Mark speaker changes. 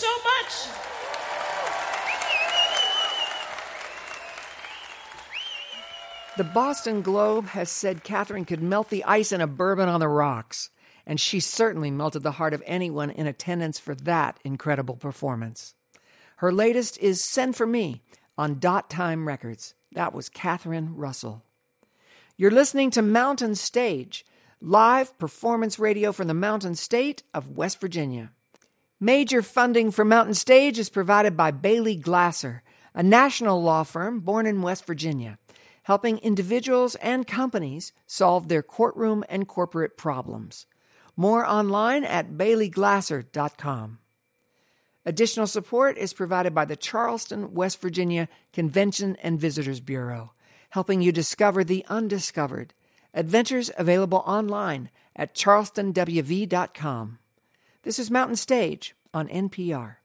Speaker 1: so much.
Speaker 2: The Boston Globe has said Catherine could melt the ice in a bourbon on the rocks, and she certainly melted the heart of anyone in attendance for that incredible performance. Her latest is Send For Me on Dot Time Records. That was Catherine Russell. You're listening to Mountain Stage, live performance radio from the Mountain State of West Virginia. Major funding for Mountain Stage is provided by Bailey Glasser, a national law firm born in West Virginia, helping individuals and companies solve their courtroom and corporate problems. More online at baileyglasser.com. Additional support is provided by the Charleston, West Virginia Convention and Visitors Bureau, helping you discover the undiscovered. Adventures available online at charlestonwv.com. This is Mountain Stage on NPR.